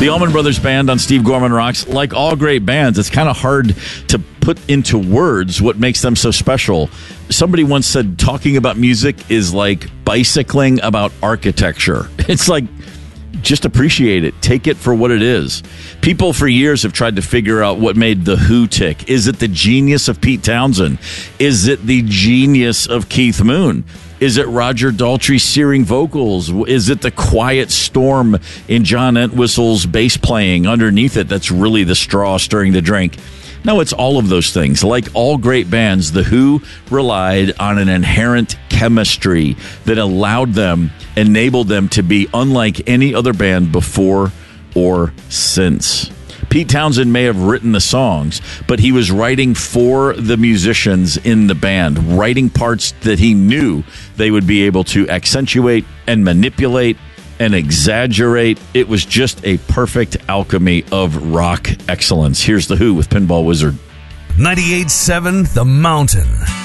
The Allman Brothers Band on Steve Gorman Rocks. Like all great bands, it's kind of hard to put into words what makes them so special. Somebody once said talking about music is like bicycling about architecture. It's like, just appreciate it. Take it for what it is. People for years have tried to figure out what made The Who tick. Is it the genius of Pete Townsend? Is it the genius of Keith Moon? Is it Roger Daltrey's searing vocals? Is it the quiet storm in John Entwistle's bass playing underneath it that's really the straw stirring the drink? No, it's all of those things. Like all great bands, The Who relied on an inherent chemistry that enabled them to be unlike any other band before or since. Pete Townsend may have written the songs, but he was writing for the musicians in the band, writing parts that he knew they would be able to accentuate and manipulate and exaggerate. It was just a perfect alchemy of rock excellence. Here's The Who with Pinball Wizard. 98.7 The Mountain.